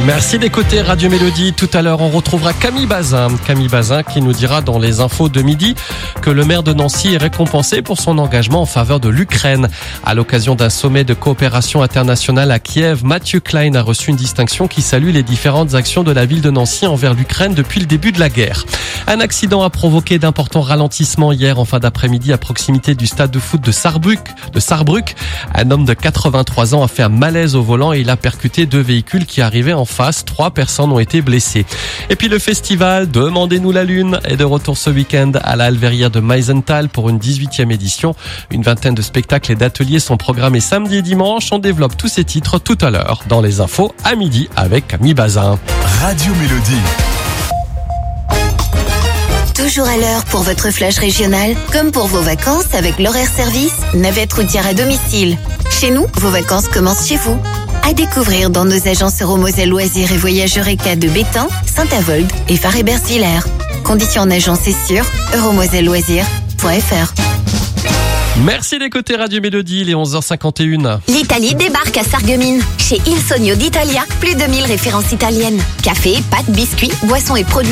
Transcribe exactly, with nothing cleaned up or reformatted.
Merci d'écouter Radio Mélodie. Tout à l'heure, on retrouvera Camille Bazin. Camille Bazin qui nous dira dans les infos de midi que le maire de Nancy est récompensé pour son engagement en faveur de l'Ukraine. À l'occasion d'un sommet de coopération internationale à Kiev, Mathieu Klein a reçu une distinction qui salue les différentes actions de la ville de Nancy envers l'Ukraine depuis le début de la guerre. Un accident a provoqué d'importants ralentissements hier en fin d'après-midi à proximité du stade de foot de Sarrebruck. De Sarrebruck. Un homme de quatre-vingt-trois ans a fait un malaise au volant et il a percuté deux véhicules qui arrivaient en face. Trois personnes ont été blessées. Et puis le festival Demandez-nous la Lune est de retour ce week-end à la Halverrière de Meisenthal pour une dix-huitième édition. Une vingtaine de spectacles et d'ateliers sont programmés samedi et dimanche. On développe tous ces titres tout à l'heure dans les infos à midi avec Camille Bazin. Radio Mélodie. Toujours à l'heure pour votre flash régional, comme pour vos vacances avec l'horaire service, navette routière à domicile. Chez nous, vos vacances commencent chez vous. À découvrir dans nos agences Euromoselle Loisirs et Voyage Eureka de Bétain, Saint-Avold et Faré-Bersvillers. Conditions en agence et sur euromoselle loisirs point f r. Merci d'écouter Radio Mélodie, il est onze heures cinquante et une. L'Italie débarque à Sarreguemines. Chez Il Sogno d'Italia, plus de mille références italiennes. Café, pâtes, biscuits, boissons et produits